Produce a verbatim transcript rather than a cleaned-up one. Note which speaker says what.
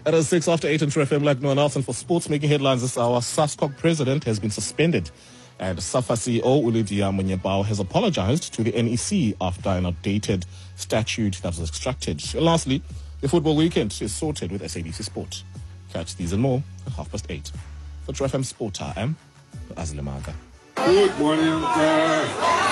Speaker 1: It is six after eight in True F M. Like no one else, and for sports making headlines this hour, SASCOC president has been suspended, and SAFA C E O Ulidia Munyebao has apologized to the N E C after an outdated statute that was extracted. And lastly, the football weekend is sorted with S A B C Sport. Catch these and more at half past eight. For True F M Sport, I am Azlemaga.
Speaker 2: Good morning, sir.